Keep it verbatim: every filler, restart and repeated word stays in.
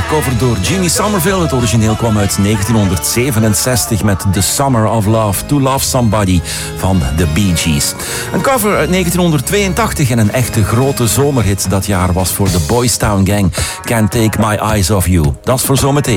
gecoverd door Jimmy Somerville. Het origineel kwam uit negentienhonderdzevenenzestig met The Summer of Love, To Love Somebody van The Bee Gees. Een cover uit negentienhonderdtweeëntachtig en een echte grote zomerhit dat jaar was voor de Boys Town Gang. Can't Take My Eyes Off You. Dat is voor zometeen.